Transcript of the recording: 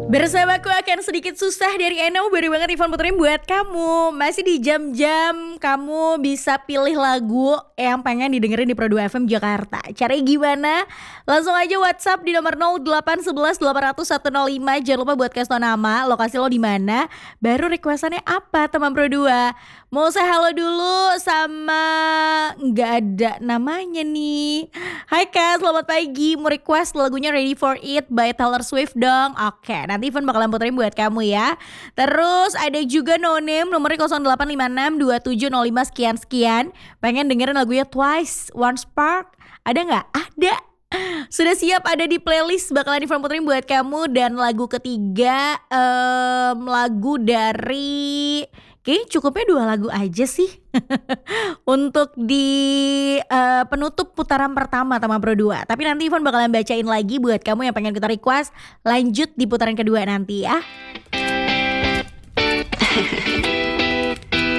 Bersamaku akan sedikit susah dari Eno. Baru banget Ivan puterin buat kamu. Masih di jam-jam kamu bisa pilih lagu yang pengen didengerin di Pro 2 FM Jakarta. Caranya gimana? Langsung aja WhatsApp di nomor 0811 800 105. Jangan lupa buat kasih tau nama, lokasi lo di mana, baru requestannya apa teman Pro 2. Mau saya halo dulu sama nggak ada namanya nih. Hai Kak, selamat pagi. Mau request lagunya Ready for It by Taylor Swift dong. Oke, nanti Ivan bakalan puterin buat kamu ya. Terus ada juga No Name nomornya 0856 2705 sekian-sekian. Pengen dengerin lagunya Twice, One Spark. Ada nggak? Ada. Sudah siap ada di playlist bakalan Ivan puterin buat kamu. Dan lagu ketiga lagu dari kayaknya cukupnya 2 lagu aja sih untuk di penutup putaran pertama Tama Pro 2. Tapi nanti Ivan bakalan bacain lagi buat kamu yang pengen kita request lanjut di putaran kedua nanti ya.